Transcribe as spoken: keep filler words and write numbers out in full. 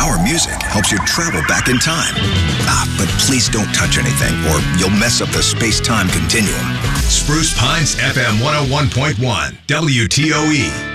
Our music helps you travel back in time. Ah, but please don't touch anything or you'll mess up the space-time continuum. Spruce Pines F M one oh one point one, W T O E.